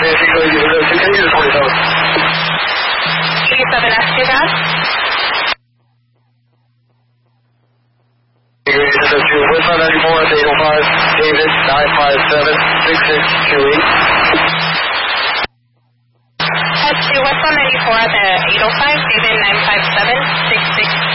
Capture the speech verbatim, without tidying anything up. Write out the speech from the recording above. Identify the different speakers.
Speaker 1: eighty-seven S two gas.
Speaker 2: Westbound ninety-four at eight oh five, David, nine five seven, six six two eight.
Speaker 1: S two, westbound ninety-four at the eight oh five, David, nine five seven, six six